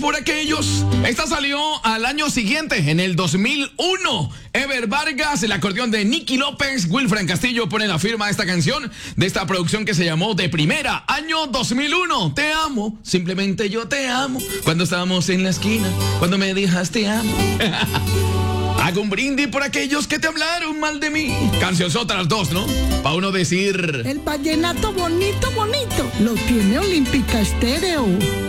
por aquellos. Esta salió al año siguiente, en el 2001. Ever Vargas, el acordeón de Nicky López, Wilfran Castillo pone la firma a esta canción de esta producción que se llamó De Primera, año 2001. Te amo, simplemente yo te amo. Cuando estábamos en la esquina, cuando me dijas te amo. Hago un brindis por aquellos que te hablaron mal de mí. Cancionzota las dos, ¿no? Pa' uno decir... El vallenato bonito, bonito, lo tiene Olímpica Estéreo.